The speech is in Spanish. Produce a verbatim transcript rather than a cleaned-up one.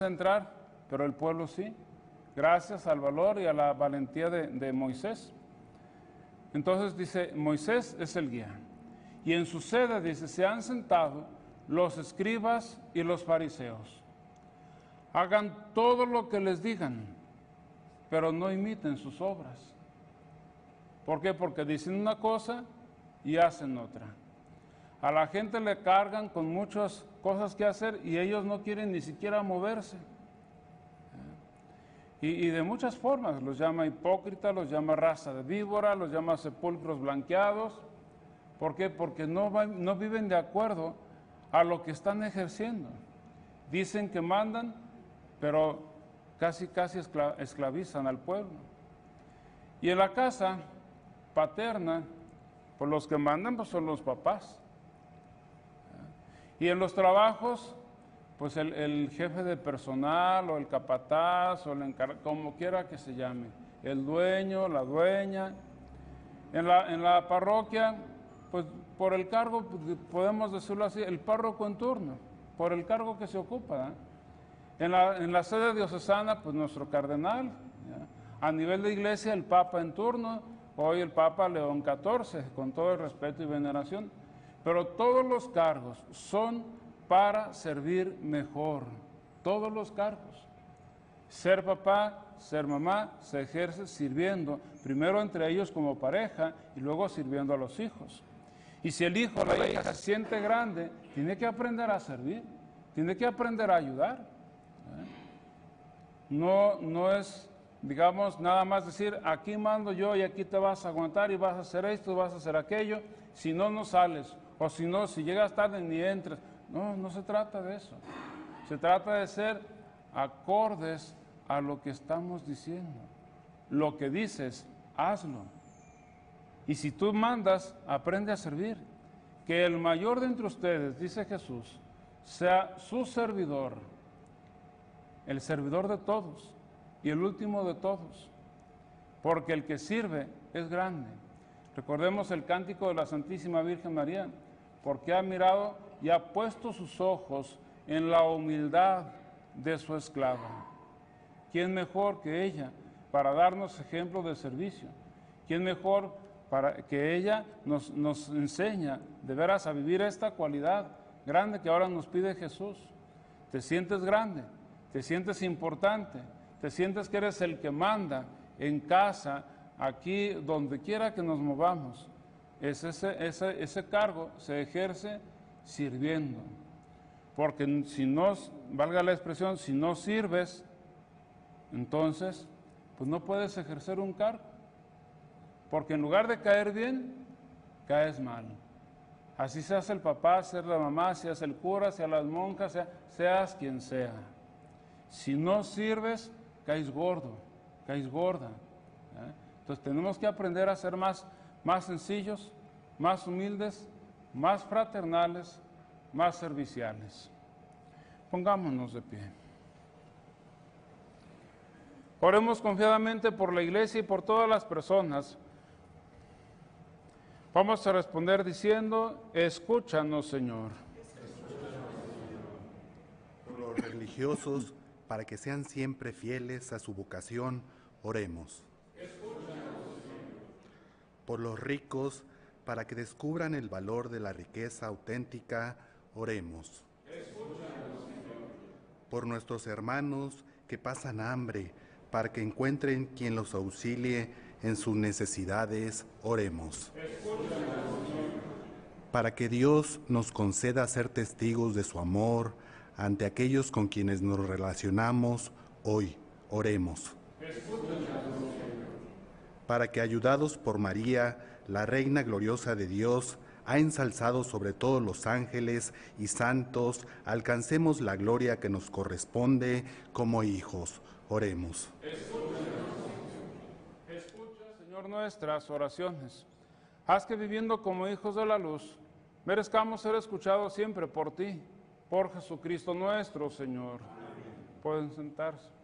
entrar, pero el pueblo sí, gracias al valor y a la valentía de, de Moisés. Entonces dice, Moisés es el guía. Y en su sede, dice, se han sentado los escribas y los fariseos. Hagan todo lo que les digan, pero no imiten sus obras. ¿Por qué? Porque dicen una cosa y hacen otra. A la gente le cargan con muchas cosas que hacer y ellos no quieren ni siquiera moverse. Y, y de muchas formas, los llama hipócritas, los llama raza de víbora, los llama sepulcros blanqueados. ¿Por qué? Porque no, va, no viven de acuerdo a lo que están ejerciendo. Dicen que mandan, pero casi, casi escla, esclavizan al pueblo. Y en la casa paterna, pues los que mandan pues son los papás. Y en los trabajos, pues el, el jefe de personal o el capataz o el encargado, como quiera que se llame, el dueño, la dueña. En la, en la parroquia, pues por el cargo, podemos decirlo así, el párroco en turno, por el cargo que se ocupa. ¿eh? En, la, en la sede diocesana, pues nuestro cardenal. ¿ya? A nivel de iglesia, el papa en turno, hoy el papa León catorce, con todo el respeto y veneración. Pero todos los cargos son para servir mejor, todos los cargos. Ser papá, ser mamá, se ejerce sirviendo, primero entre ellos como pareja y luego sirviendo a los hijos. Y si el hijo o la hija se siente grande, tiene que aprender a servir, tiene que aprender a ayudar. ¿eh? No, no es, digamos, nada más decir, aquí mando yo y aquí te vas a aguantar y vas a hacer esto, vas a hacer aquello, si no, no sales. O si no, si llegas tarde ni entres. No, no se trata de eso. Se trata de ser acordes a lo que estamos diciendo. Lo que dices, hazlo. Y si tú mandas, aprende a servir. Que el mayor de entre ustedes, dice Jesús, sea su servidor, el servidor de todos y el último de todos. Porque el que sirve es grande. Recordemos el cántico de la Santísima Virgen María, porque ha mirado y ha puesto sus ojos en la humildad de su esclava. ¿Quién mejor que ella para darnos ejemplo de servicio? ¿Quién mejor para que ella nos, nos enseña de veras a vivir esta cualidad grande que ahora nos pide Jesús? Te sientes grande, te sientes importante, te sientes que eres el que manda en casa, aquí, donde quiera que nos movamos. Es ese, ese, ese cargo se ejerce sirviendo. Porque si no, valga la expresión, si no sirves, entonces, pues no puedes ejercer un cargo. Porque en lugar de caer bien, caes mal. Así seas el papá, seas la mamá, seas el cura, seas las monjas, seas, seas quien sea. Si no sirves, caes gordo, caes gorda. ¿eh? Entonces tenemos que aprender a ser más más sencillos, más humildes, más fraternales, más serviciales. Pongámonos de pie. Oremos confiadamente por la iglesia y por todas las personas. Vamos a responder diciendo, escúchanos, Señor. Por los religiosos, para que sean siempre fieles a su vocación, oremos. Por los ricos, para que descubran el valor de la riqueza auténtica, oremos. Por nuestros hermanos que pasan hambre, para que encuentren quien los auxilie en sus necesidades, oremos. Para que Dios nos conceda ser testigos de su amor ante aquellos con quienes nos relacionamos, hoy oremos. Para que, ayudados por María, la Reina gloriosa de Dios, ha ensalzado sobre todos los ángeles y santos, alcancemos la gloria que nos corresponde como hijos. Oremos. Escucha, Señor, nuestras oraciones. Haz que viviendo como hijos de la luz, merezcamos ser escuchados siempre por ti, por Jesucristo nuestro Señor. Amén. Pueden sentarse.